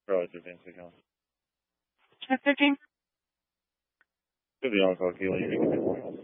Roger, Vince again. Check 13. To the on-call, Keely, you can get